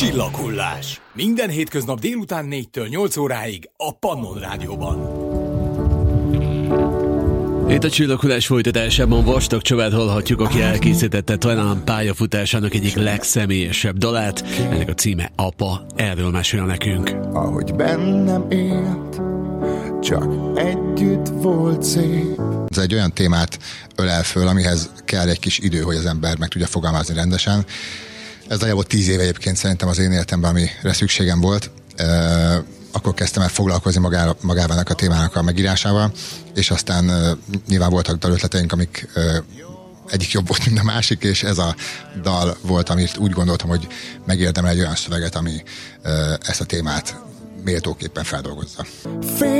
Csillaghullás. Minden hétköznap délután 4-től 8 óráig a Pannon Rádióban. Itt a Csillaghullás folytatásában Vastag Csabát hallhatjuk, aki elkészítette talán pályafutásának egyik legszemélyesebb dalát. Ennek a címe Apa, erről mesél nekünk. Ahogy bennem élt, csak együtt volt szép. Ez egy olyan témát ölel föl, amihez kell egy kis idő, hogy az ember meg tudja fogalmazni rendesen. Ez nagyjából 10 éve egyébként szerintem az én életemben, amire szükségem volt. Akkor kezdtem el foglalkozni magával a témának a megírásával, és aztán nyilván voltak dalötleteink, amik egyik jobb volt, mint a másik, és ez a dal volt, amit úgy gondoltam, hogy megérdemel egy olyan szöveget, ami ezt a témát méltóképpen feldolgozza.